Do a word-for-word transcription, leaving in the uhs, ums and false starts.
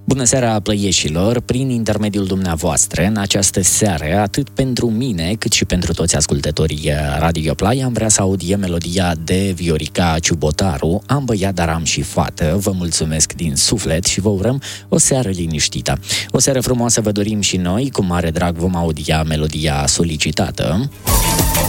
Bună seara, plăieșilor! Prin intermediul dumneavoastră, în această seară, atât pentru mine, cât și pentru toți ascultătorii Radio Play, am vrea să audiem melodia de Viorica Ciubotaru, Am băiat, dar am și fată. Vă mulțumesc din suflet și vă urăm o seară liniștită. O seară frumoasă vă dorim și noi, cu mare drag vom audia melodia solicitată.